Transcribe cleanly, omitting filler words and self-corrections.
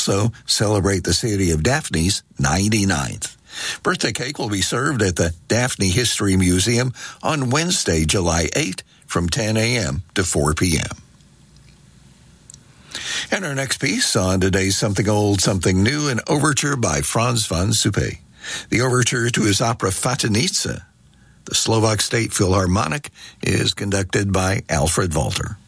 also celebrate the city of Daphne's 99th. Birthday cake will be served at the Daphne History Museum on Wednesday, July 8, from 10 a.m. to 4 p.m. And our next piece on today's Something Old, Something New, an overture by Franz von Suppé. The overture to his opera Fatinitsa. The Slovak State Philharmonic is conducted by Alfred Walter.